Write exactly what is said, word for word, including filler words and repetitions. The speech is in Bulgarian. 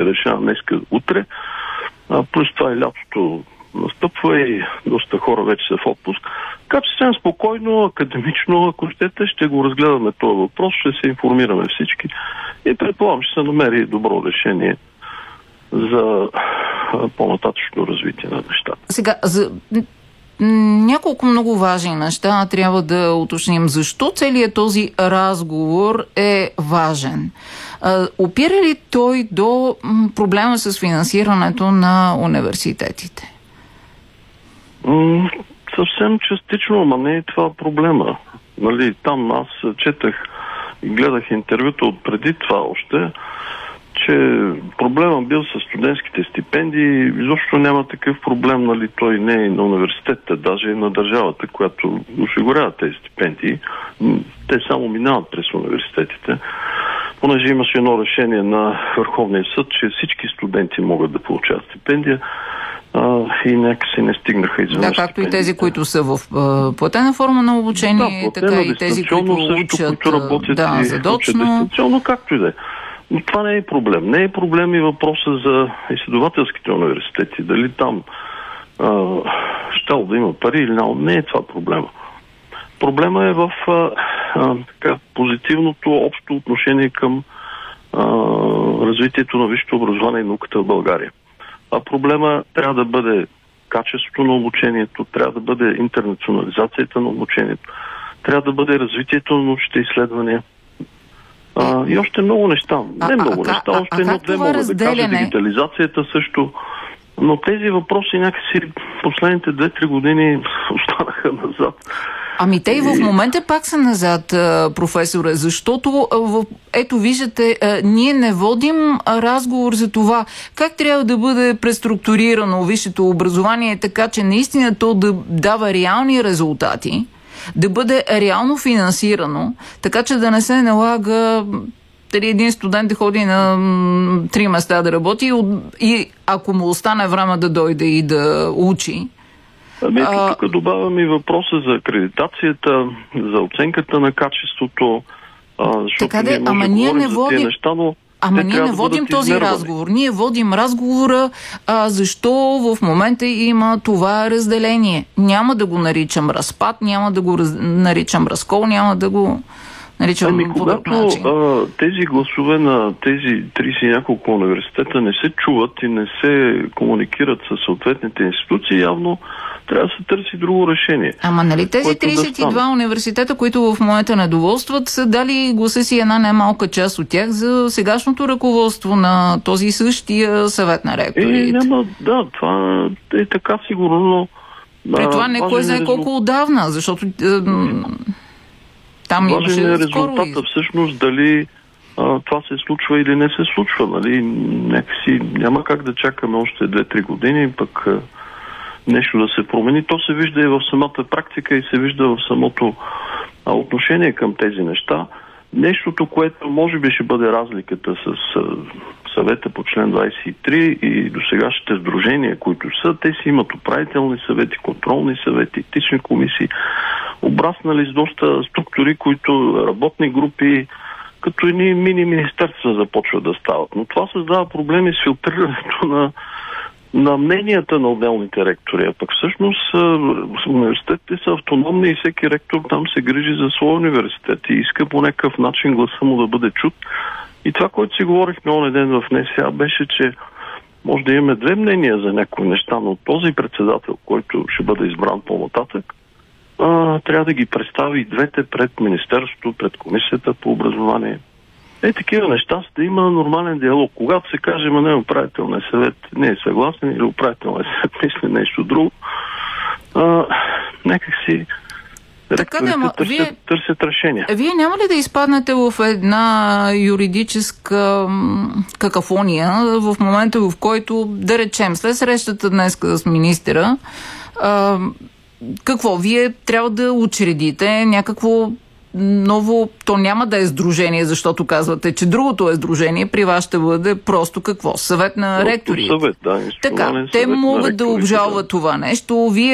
се решава днеска, утре. А, плюс това и лятото настъпва и доста хора вече са в отпуск. Така че съвсем спокойно, академично, ако щете, ще го разгледаме този въпрос, ще се информираме всички и предполагам, ще се намери добро решение за по-нататъчно развитие на нещата. Сега, за няколко много важни неща трябва да уточним. Защо целият този разговор е важен? Опира ли той до проблема с финансирането на университетите? М- съвсем частично, ама не е това проблема. Нали, там аз четах и гледах интервюта от преди това още, че проблемът бил с студентските стипендии. Изобщо няма такъв проблем, нали, той не е на университета, даже и на държавата, която осигурява тези стипендии. Те само минават през университетите, понеже имаше едно решение на Върховния съд, че всички студенти могат да получават стипендия. Uh, и някакси не стигнаха изведнъж. Да, както и тези, които са в uh, платена форма на обучение, да, така и тези, които също, учат които работят да, и задочно. Учат дистанционно, както и да е. Но това не е проблем. Не е проблем и въпроса за изследователските университети. Дали там uh, щал да има пари или не, не е това проблема. Проблема е в uh, uh, така, позитивното общо отношение към uh, развитието на висшето образование и науката в България. А проблема трябва да бъде качеството на обучението, трябва да бъде интернационализацията на обучението, трябва да бъде развитието на научните изследвания. А, и още много неща. А, Не много а, неща, а, още едно-две мога разделяне? да кажа. Дигитализацията също. Но тези въпроси някакси последните две-три години останаха назад. Ами те и в момента пак са назад, професоре, защото ето виждате, ние не водим разговор за това как трябва да бъде преструктурирано висшето образование, така че наистина то да дава реални резултати, да бъде реално финансирано, така че да не се налага дали един студент да ходи на три места да работи и ако му остане време да дойде и да учи. Ами ето тук добавям и въпроса за акредитацията, за оценката на качеството. А, така де, ама ние не водим... Неща, но ама ние не водим да този измервани. разговор. Ние водим разговора а, защо в момента има това разделение. Няма да го наричам разпад, няма да го раз... наричам разкол, няма да го наричам ами, когато а, тези гласове на тези трийсет и няколко университета не се чуват и не се комуникират с съответните институции, явно трябва да се търси друго решение. Ама нали тези трийсет и два да университета, които в момента недоволстват, са дали гласа си една немалка част от тях за сегашното ръководство на този същия съвет на ректорите? Е, няма, да, това е така сигурно, но... При това не кой знае колко отдавна, защото е, там имаше важен е резултата скоро... всъщност дали а, това се случва или не се случва. Нали? Някакси няма как да чакаме още две-три години, пък а, нещо да се промени. То се вижда и в самата практика и се вижда в самото а, отношение към тези неща. Нещото, което може би ще бъде разликата с а, съвета по член двадесет и три и досегашните сдружения, които са, те си имат управителни съвети, контролни съвети, етични комисии, обраснали с доста структури, които работни групи, като едни мини-министерства започват да стават. Но това създава проблеми с филтрирането на на мненията на отделните ректори. А пък всъщност университетите са автономни и всеки ректор там се грижи за своя университет и иска по някакъв начин гласа му да бъде чут. И това, което си говорихме онен ден в НСА, беше, че може да имаме две мнения за някои неща, но този председател, който ще бъде избран по-нататък, а, трябва да ги представи и двете пред Министерството, пред Комисията по образование. Е, такива неща, за да има нормален диалог. Когато се каже, ма не, управителният съвет не е съгласен или управителният съвет мисли нещо друго, а, някак си така да, ма, търсят, вие, търсят решения. Вие няма ли да изпаднете в една юридическа какафония в момента, в който, да речем, след срещата днес с министъра, а, какво? Вие трябва да учредите някакво ново, то няма да е сдружение, защото казвате, че другото е сдружение, при вас ще бъде просто какво? Съвет на ректорите. Съвет, да. Така, те могат да обжалват това нещо. Вие